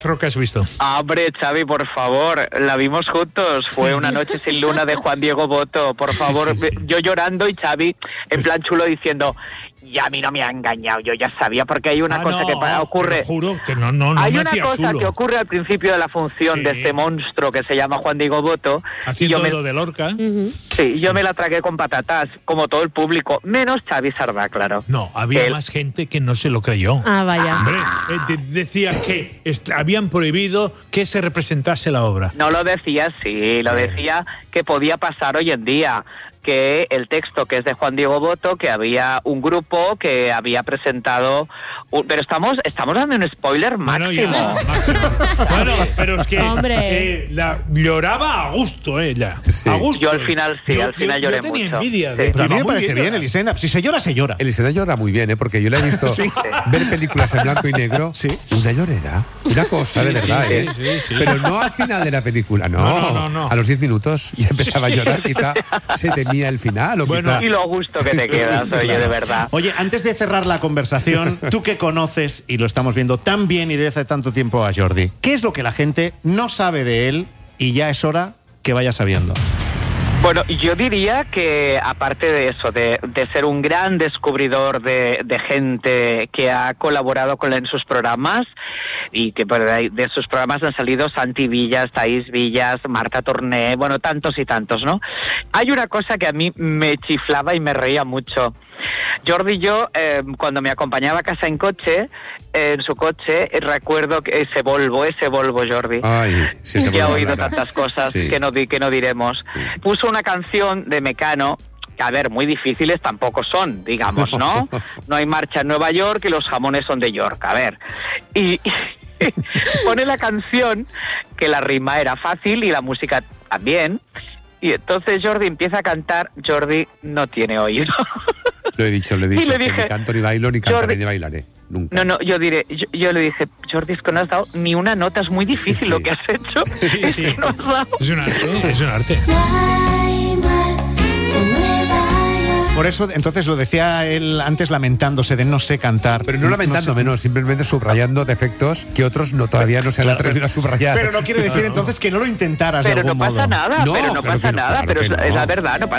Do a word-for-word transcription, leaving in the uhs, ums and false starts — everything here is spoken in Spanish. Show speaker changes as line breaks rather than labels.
que has visto?
Hombre, Xavi, por favor, la vimos juntos. Fue Una noche sin luna de Juan Diego Botto. Por favor, sí, sí, sí. Yo llorando y Xavi en plan chulo diciendo... Y a mí no me ha engañado, yo ya sabía, porque hay una ah, cosa no, que ocurre...
Te juro que no, no, no
Hay
me
una cosa
chulo.
que ocurre al principio de la función sí. de este monstruo que se llama Juan Diego Botto.
Haciendo
y yo me,
lo de Lorca.
Uh-huh. Sí, yo me la tragué con patatas, como todo el público, menos Xavi Sardá, claro.
No, había
Él...
más gente que no se lo creyó.
Ah, vaya.
Hombre, eh, de, decía que est- habían prohibido que se representase la obra.
No lo decía, sí, lo decía que podía pasar hoy en día. Que el texto, que es de Juan Diego Botto, que había un grupo que había presentado... Un, pero estamos estamos dando un spoiler máximo.
Bueno, ya, máximo. Bueno, pero es que
eh,
la, lloraba a gusto, ella. Eh,
sí. A gusto. Yo al final sí, yo, al final yo, lloré
yo tenía
mucho.
Envidia,
sí. Pero a mí me parece
bien,
bien, Elisenda. Si se llora, se llora.
Elisenda llora muy bien, ¿eh? Porque yo la he visto sí. ver películas en blanco y negro.
Sí.
Una llorera. Una cosa, sí, de verdad,
sí,
¿eh?
Sí, sí.
Pero no al final de la película, no.
No, no, no, no.
A los diez minutos ya empezaba sí. a llorar, quizá se temía el final. O
bueno,
quizá...
y lo gusto que te quedas, oye, de verdad.
Oye, antes de cerrar la conversación, tú que conoces, y lo estamos viendo tan bien y desde hace tanto tiempo a Jordi, ¿qué es lo que la gente no sabe de él y ya es hora que vaya sabiendo?
Bueno, yo diría que aparte de eso, de, de ser un gran descubridor de, de gente que ha colaborado con él en sus programas, y que de, de sus programas han salido Santi Villas, Thais Villas, Marta Torné, bueno, tantos y tantos, ¿no? Hay una cosa que a mí me chiflaba y me reía mucho. Jordi y yo, eh, cuando me acompañaba a casa en coche, eh, en su coche, eh, recuerdo que ese Volvo, ese Volvo, Jordi,
Ay, sí, ese
que ha
Volvo
oído
hablará.
tantas cosas
sí.
que, no, que no diremos, sí. Puso una canción de Mecano, que a ver, muy difíciles tampoco son, digamos, ¿no? No hay marcha en Nueva York y los jamones son de York, a ver. Y, y pone la canción, que la rima era fácil y la música también, y entonces Jordi empieza a cantar. Jordi no tiene oído.
Lo he dicho, lo he dicho,
le
que
dije,
ni canto ni bailo, ni cantaré
Jordi,
ni bailaré. Nunca.
No, no, yo diré, yo, yo le dije, Jordi, es que no has dado ni una nota, es muy difícil sí. lo que has hecho.
Sí,
es
sí.
que no has dado.
Es un arte, es un arte.
Por eso, entonces, lo decía él antes lamentándose de no sé cantar.
Pero no lamentándome, no, sé. no simplemente subrayando defectos que otros no todavía no se han claro, atrevido a subrayar.
Pero no quiere decir no, no. entonces que no lo intentaras
pero
de algún
no pasa
modo.
nada,
no,
pero no
claro
pasa
no,
nada,
claro
pero es,
no.
es la verdad, no pasa